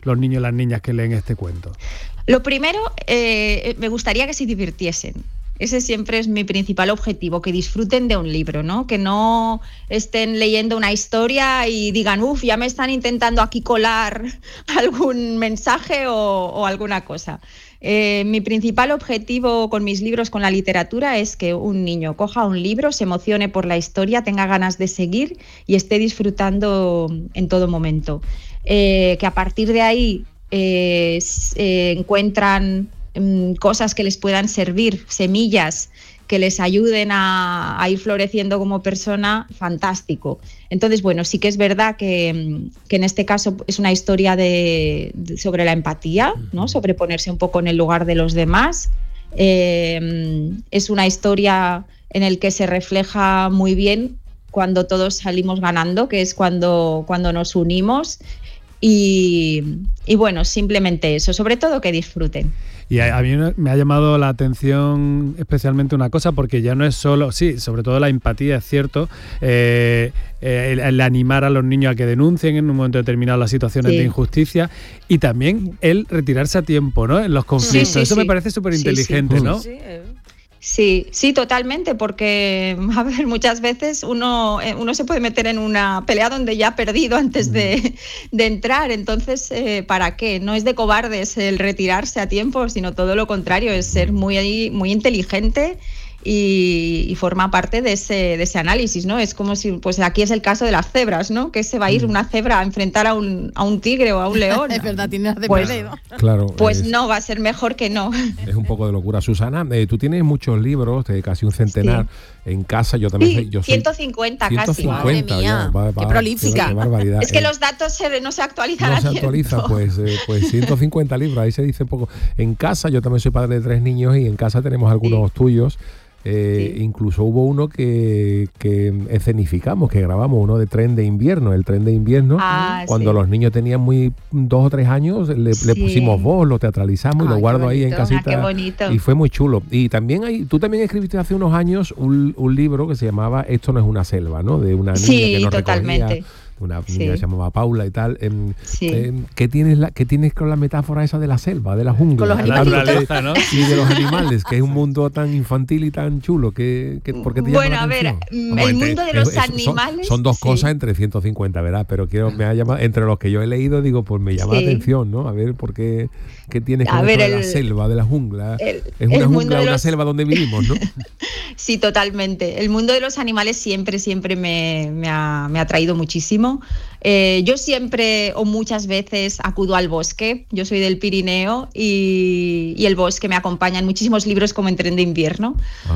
los niños y las niñas que leen este cuento? Lo primero, me gustaría que se divirtiesen. Ese siempre es mi principal objetivo, que disfruten de un libro, ¿no? Que no estén leyendo una historia y digan, ya me están intentando aquí colar algún mensaje o alguna cosa. Mi principal objetivo con mis libros, con la literatura, es que un niño coja un libro, se emocione por la historia, tenga ganas de seguir y esté disfrutando en todo momento. Que a partir de ahí encuentran cosas que les puedan servir, semillas que les ayuden a ir floreciendo como persona, fantástico. Entonces, bueno, sí que es verdad que en este caso es una historia sobre la empatía, ¿no? Sobre ponerse un poco en el lugar de los demás. Es una historia en la que se refleja muy bien cuando todos salimos ganando, que es cuando nos unimos. Y bueno, simplemente eso, sobre todo que disfruten. Y a mí me ha llamado la atención especialmente una cosa, porque ya no es solo, sí, sobre todo la empatía, es cierto, el animar a los niños a que denuncien en un momento determinado las situaciones de injusticia, y también el retirarse a tiempo, ¿no?, en los conflictos. Eso me parece súper inteligente, ¿no? Sí, totalmente, porque, a ver, muchas veces uno se puede meter en una pelea donde ya ha perdido antes de entrar. Entonces, ¿para qué? No es de cobardes el retirarse a tiempo, sino todo lo contrario, es ser muy, muy inteligente y forma parte de ese análisis, ¿no? Es como si, pues aquí es el caso de las cebras, ¿no? Que se va a ir una cebra a enfrentar a un tigre o a un león. Es verdad, tienes de perdido. Claro. Pues no, va a ser mejor que no. Es un poco de locura. Susana, tú tienes muchos libros, casi un centenar en casa. Yo también soy 150 casi. 150, mía, qué prolífica. Qué barbaridad. Es que los datos no se actualizan a tiempo. Pues 150 libros, ahí se dice poco. En casa, yo también soy padre de 3 niños y en casa tenemos algunos tuyos. Incluso hubo uno que escenificamos, que grabamos, uno de Tren de Invierno, el Tren de Invierno, cuando los niños tenían 2 o 3 años, le pusimos voz, lo teatralizamos y lo guardo ahí en casita, y fue muy chulo. Y también tú también escribiste hace unos años un libro que se llamaba Esto no es una selva, ¿no?, de una niña que nos recogía. Una niña que se llamaba Paula y tal. ¿Qué tienes con la metáfora esa de la selva, de la jungla? Con los animales, ¿no? Sí, de los animales, que es un mundo tan infantil y tan chulo. ¿Por qué te llama la atención? El mundo de los animales... Son dos cosas entre 150, ¿verdad? Pero me ha llamado, entre los que yo he leído, digo, pues me llama la atención, ¿no? A ver, ¿por qué tienes con esto de la selva, de la jungla? Es una jungla, una selva donde vivimos, ¿no? Sí, totalmente. El mundo de los animales siempre me ha atraído muchísimo. Yo siempre o muchas veces acudo al bosque. Yo soy del Pirineo y el bosque me acompaña en muchísimos libros, como en Tren de Invierno.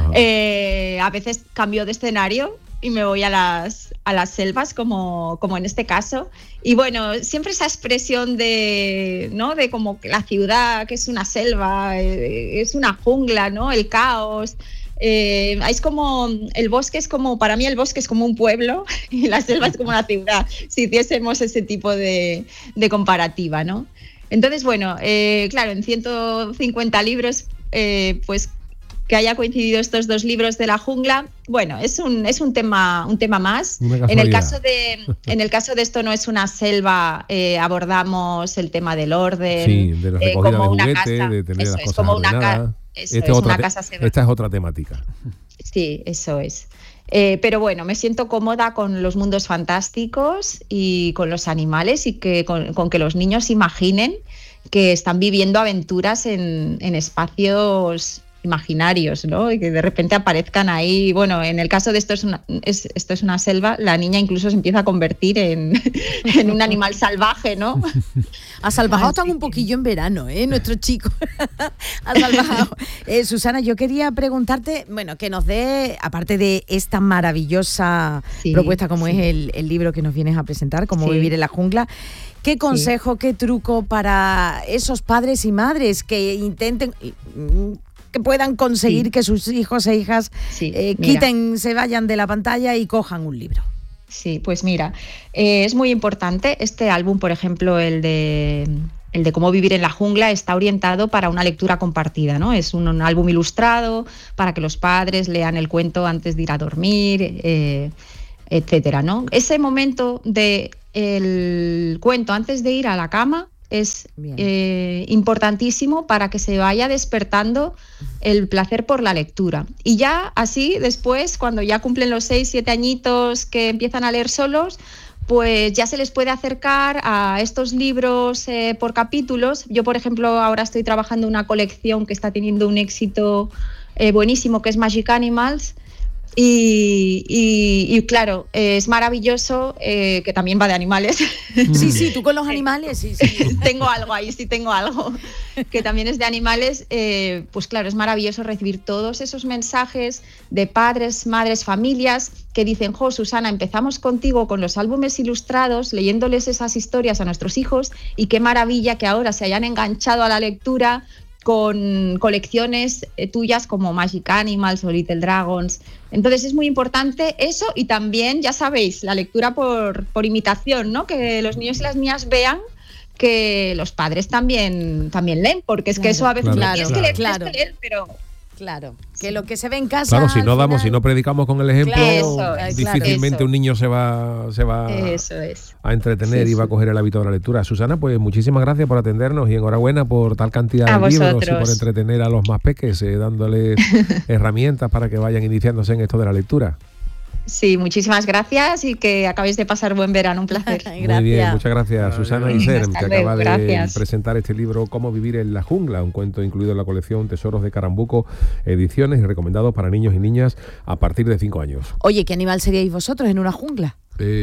A veces cambio de escenario y me voy a las selvas, como en este caso. Y bueno, siempre esa expresión de como que la ciudad, que es una selva, es una jungla, ¿no? El caos. Es como el bosque es como, para mí el bosque es como un pueblo y la selva es como una ciudad, si hiciésemos ese tipo de comparativa, ¿no? Entonces, bueno, claro, en 150 libros, pues que haya coincidido estos 2 libros de la jungla, bueno, es un tema más. En el caso de Esto no es una selva, abordamos el tema del orden, de la recogida como de una juguete, casa, de tener las cosas como ordenadas. una casa. Esta es otra temática. Sí, eso es. Pero bueno, me siento cómoda con los mundos fantásticos y con los animales, y que con que los niños imaginen que están viviendo aventuras en espacios imaginarios, ¿no? Y que de repente aparezcan ahí. Bueno, en el caso de Esto es una selva, la niña incluso se empieza a convertir en un animal salvaje, ¿no? Ha salvajado tan un poquillo en verano, nuestro chico. Ha salvajado. Susana, yo quería preguntarte, bueno, que nos dé, aparte de esta maravillosa propuesta como es el libro que nos vienes a presentar, Cómo vivir en la jungla, ¿qué consejo, qué truco para esos padres y madres que intenten, que puedan conseguir que sus hijos e hijas se vayan de la pantalla y cojan un libro? Sí, pues mira, es muy importante. Este álbum, por ejemplo, el de Cómo vivir en la jungla, está orientado para una lectura compartida, ¿no? Es un álbum ilustrado para que los padres lean el cuento antes de ir a dormir, etcétera, ¿no? Ese momento de el cuento antes de ir a la cama es importantísimo para que se vaya despertando el placer por la lectura. Y ya así, después, cuando ya cumplen los 6, 7 añitos que empiezan a leer solos, pues ya se les puede acercar a estos libros por capítulos. Yo, por ejemplo, ahora estoy trabajando una colección que está teniendo un éxito buenísimo, que es Magic Animals. Y claro, es maravilloso, que también va de animales. Sí, tú con los animales, sí. Tengo algo ahí, tengo algo que también es de animales. Pues claro, es maravilloso recibir todos esos mensajes de padres, madres, familias que dicen: jo, Susana, empezamos contigo con los álbumes ilustrados, leyéndoles esas historias a nuestros hijos, y qué maravilla que ahora se hayan enganchado a la lectura con colecciones tuyas como Magic Animals o Little Dragons. Entonces es muy importante eso, y también, ya sabéis, la lectura por imitación, ¿no? Que los niños y las niñas vean que los padres también leen, porque es que eso a veces es que leer, pero... Claro, que lo que se ve en casa... Claro, si no predicamos con el ejemplo, difícilmente un niño se va a entretener y va a coger el hábito de la lectura. Susana, pues muchísimas gracias por atendernos y enhorabuena por tal cantidad de libros y por entretener a los más peques, dándoles herramientas para que vayan iniciándose en esto de la lectura. Sí, muchísimas gracias y que acabéis de pasar buen verano, un placer. Muy bien, muchas gracias. Susana Isern, que acaba de presentar este libro Cómo vivir en la jungla, un cuento incluido en la colección Tesoros de Carambuco, ediciones, y recomendado para niños y niñas a partir de 5 años. Oye, ¿qué animal seríais vosotros en una jungla?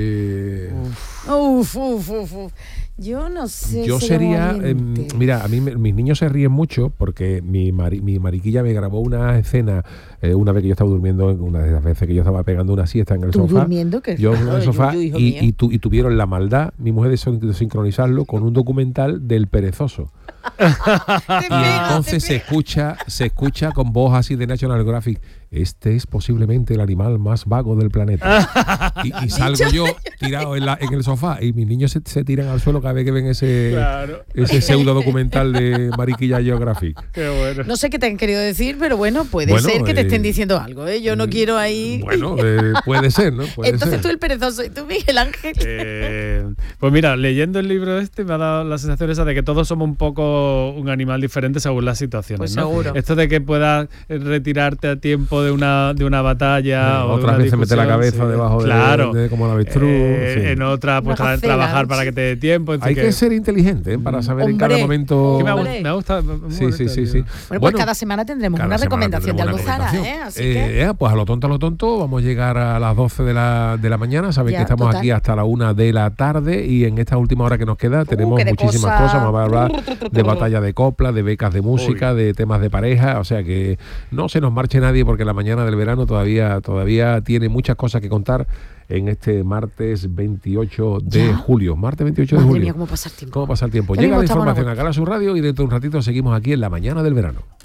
Yo no sé. Yo sería, mira, a mí mis niños se ríen mucho porque mi mariquilla me grabó una escena una vez que yo estaba durmiendo, una de las veces que yo estaba pegando una siesta en el sofá. ¿Durmiendo? Yo en el sofá y tuvieron la maldad, mi mujer, de sincronizarlo con un documental del perezoso. Y entonces se escucha con voz así de National Geographic: este es posiblemente el animal más vago del planeta. Y salgo yo tirado en el sofá y mis niños se tiran al suelo cada vez que ven ese pseudo documental de Mariquilla Geographic. Qué bueno. No sé qué te han querido decir, pero bueno, puede ser que te estén diciendo algo, ¿eh? Yo no quiero ahí... Bueno, puede ser, ¿no? Entonces tú el perezoso y tú Miguel Ángel. Pues mira, leyendo el libro me ha dado la sensación esa de que todos somos un poco un animal diferente según las situaciones, pues ¿no? Seguro. Esto de que puedas retirarte a tiempo de una batalla, o otras veces meter la cabeza debajo de como la avestruz, en otra pues trabajar para que te dé tiempo. Hay que ser inteligente para saber en cada momento. Me gusta. Sí. Bueno, pues cada semana tendremos una recomendación de Almuzara, Así que... pues a lo tonto vamos a llegar a las 12 de la mañana. Sabéis que estamos aquí hasta la 1 de la tarde, y en esta última hora que nos queda tenemos muchísimas cosas. Vamos a hablar de batalla de copla, de becas de música, de temas de pareja. O sea que no se nos marche nadie, porque la mañana del verano todavía tiene muchas cosas que contar en este martes 28 de julio. Martes 28 de julio. Madre mía, ¿cómo pasa el tiempo? Llega la información a Canal Sur Radio, y dentro de un ratito seguimos aquí en la mañana del verano.